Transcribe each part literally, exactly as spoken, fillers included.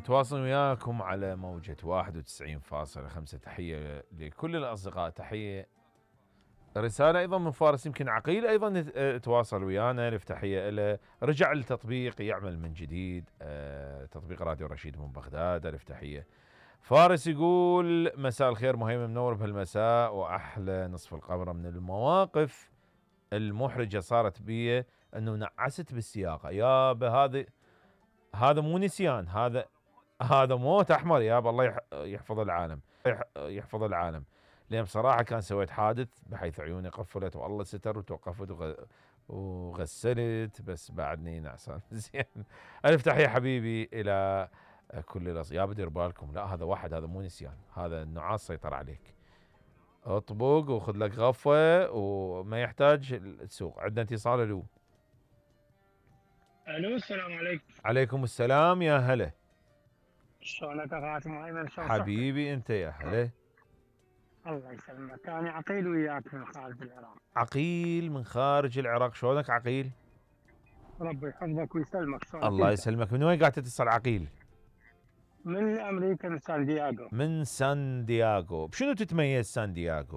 متواصل وياكم على موجة واحد وتسعين فاصلة خمسة. تحية لكل الأصدقاء. تحية رسالة أيضا من فارس، يمكن عقيل أيضا تواصل ويانا، نفتح تحية له. رجع التطبيق يعمل من جديد، أه تطبيق راديو رشيد من بغداد. نفتح تحية. فارس يقول مساء الخير مهيمن، منور بهالمساء وأحلى نصف القمر. من المواقف المحرجة صارت بي أنه نعست بالسياقة. يا هذا هذا مو نسيان، هذا هذا موت احمر يابا. الله يحفظ العالم، يحفظ العالم. لان بصراحه كان سويت حادث بحيث عيوني قفلت والله ستر، وتوقفت وغ... وغسلت، بس بعدني نعسان. زين. الف تحيه حبيبي الى كل الأص... يا بدير بالكم، لا هذا واحد، هذا مو نسيان، هذا النعاس سيطر عليك. اطبق وخذ لك غفوه وما يحتاج السوق. عندنا اتصال. الو الو السلام عليكم. عليكم السلام يا هلا. شلونك اخوات مهيمن؟ شلون صحتك؟ حبيبي انت يا هلا. الله يسلمك. انا عقيل وياك من خارج العراق. عقيل من خارج العراق. شلونك عقيل؟ ربي يحفظك ويسلمك. شلونك الله انت؟ يسلمك. من وين قاعد تتصل عقيل؟ من امريكا، من سان دياغو. من سان دياغو. بشنو تتميز سان دياغو؟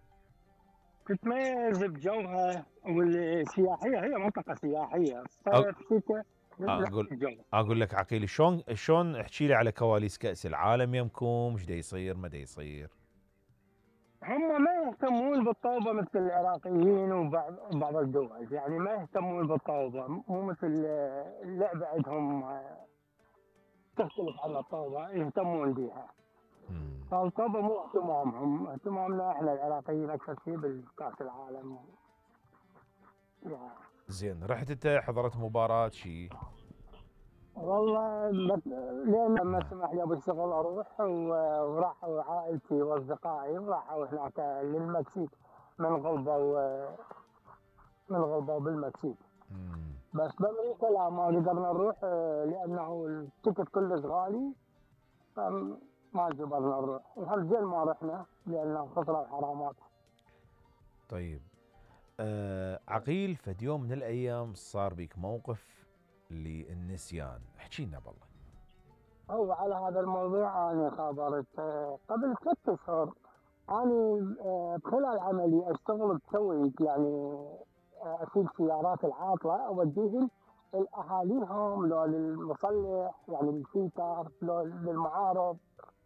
تتميز بجوها والسياحيه، هي منطقه سياحيه أ... صيف شتاء. اقول الجو اقول لك عقيل، شلون شلون احكي لي على كواليس كأس العالم يمكم، ايش دا يصير ما دا يصير؟ هم ما يهتمون بالطوبه مثل العراقيين وبعض بعض الدول، يعني ما يهتمون بالطوبه، مو مثل اللعبه عندهم تختلف عن الطوبه، يهتمون بها. فالطوبة مو اهتمامهم، اهتمامنا احنا العراقيين اكثر شيء بالكاس العالم. يعني زين، رحت انت حضرت مباراة شي؟ والله لين ما سمح لي ابو الشغل اروح، وراحوا عائلتي واصدقائي وراحوا هناك للمكسيك، من غلبة من غلبة بالمكسيك. مم. بس بامريكا لا، ما قدرنا نروح لانه التيكت كلش غالي، ما جبرنا نروح، وهالزين ما رحنا لانه خطره وحرامات. طيب آه عقيل، فد يوم من الايام صار بيك موقف للنسيان، احكي لنا بالله. هو على هذا الموضوع أنا خابرت قبل ثلاث أشهر. أنا خلال عملي أشتغل بتسويق، يعني أشيل سيارات العاطلة أوديهم لأهاليهم، لو للمصلح يعني للفيتر، لو للمعارض.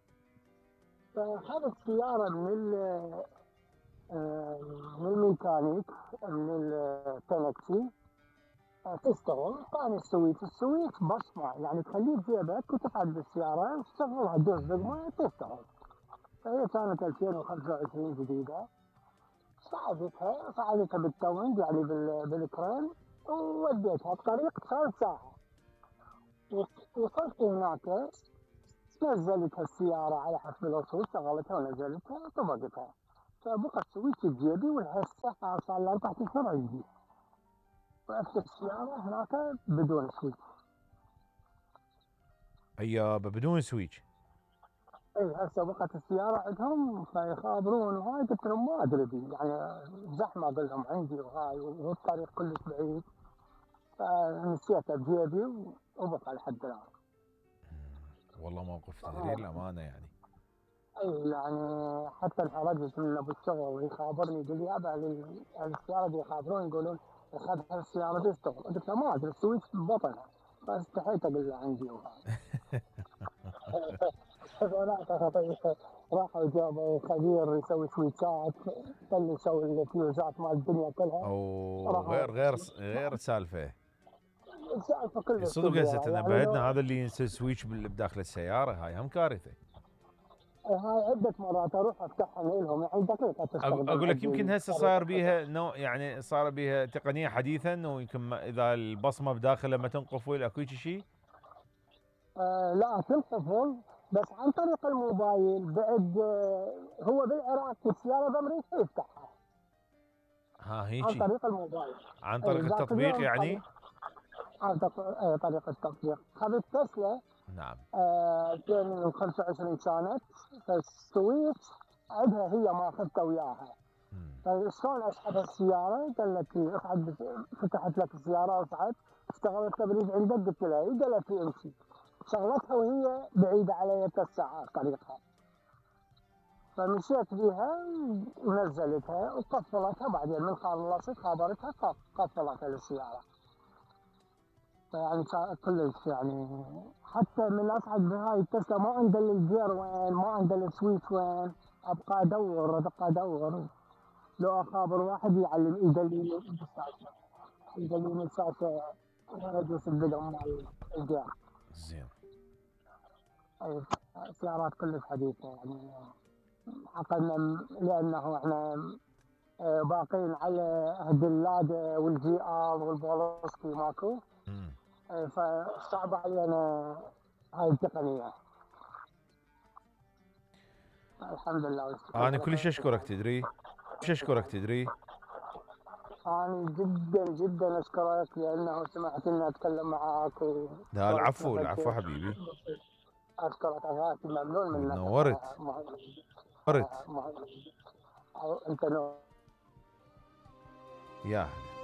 فأخذت سيارة من من الميكانيك، من التنكسي تشتغل. كان السويت السويت بصمة، يعني تخليه بجيبك وتقعد بالسيارة تشغلها، تدوس دقمة تشتغل. فهي كانت ألفين وخمسة وعشرين جديدة. صعدتها صعدتها بالتوينج، يعني بالكرين، ووديتها بطريق ثلاث ساعة. وصلت هناك، نزلتها السيارة على حسب الوصول، شغلتها ونزلتها طبقتها. فبقى السويت بجيبي، والهسه صار لي أربعة أشهر عندي. وقفت السيارة هناك بدون سويت. ايابا بدون سويتش. اي هسه بقت السيارة عندهم فيخابرون، وهاي قلت لهم ما ادري بي، يعني زحمة اقول لهم عندي وهاي، والطريق كلش بعيد. فنسيته بجيبي وبقى لحد الان. والله موقف تدرير الامانه يعني. اي يعني حتى انحرجت من ابو الشغل يخابرني، يقول لي يابا السيارة دي يخابرون يقولون اخذها السيارة تشتغل. قلت له ما ادري، السويتش ببطنها، فاستحيت اقول له عندي وهاي. هناك خطيئة. راحوا جابوا خبير يسوي سويتشات، اللي يسوي الفيوزات مال الدنيا كلها. او راحوا غير غير غير سالفه. سالفه كلش صدق هسه كبيره، يعني لو تنبهتنا، هذا اللي ينسى سويتش بداخل السياره هاي هم كارثه. هاي عده مرات اروح افتحها لهم، يعني دقيقه تستخدم اقول لك عندي يمكن هسه الطريقه صار كذا. بيها نوع، يعني صار بيها تقنيه حديثه انه يمكن ما- اذا البصمه بداخل لما تنقفل اكو شيء. آه لا تنقفل، بس عن طريق الموبايل بعد. آه هو بالعراق السياره بامريكا يفتحها ها عن هيجي طريق الموبايل. عن اي طريق ذاك التطبيق اليوم يعني. طريق عن طريق أي طريق التطبيق. خذت تسلا نعم. ألفين وخمسة وعشرين كانت. فالسويت عندها هي ما اخذتها وياها. مم. فشلون اسحب السياره؟ قال لك اصعد بس- فتحت لك السياره واصعد، اشتغلت تبريد عندك؟ قلت لها اي، قالت لي امشي. شغلتها وهي بعيدة علي ثلاث ساعات طريقها، فمشيت بيها ونزلتها وقفلتها، بعدين من خلصت خبرتها قف- قفلتها السيارة. فيعني كا- كلش يعني حتى من اصعد بهاي التسلا ما اندل الجير وين، ما اندل السويتش وين، ابقى ادور ابقى ادور لو اخابر واحد يعلم يدليني الشاشة، يدليني الشاشة ادوس البدن مال الجير. زين. أي سيارات كلش حديثة يعني عقلنا م- لأنه إحنا آه، باقين على هد اللادا والجي آر والبولوسكي ماكو، مم. آه، فصعب علينا هاي التقنية. الحمد لله والشكر انا لك كلش يا اشكرك أستاذ. تدري، كلش اشكرك تدري. أنا جدا جدا أشكرك لأنه سمحت لي أتكلم معك لا العفو واستفدت. العفو حبيبي، أشكرك أخي، ممنون منك. ونورت آه، مهم. نورت آه، مهم. أو أنت نور. يا هلا.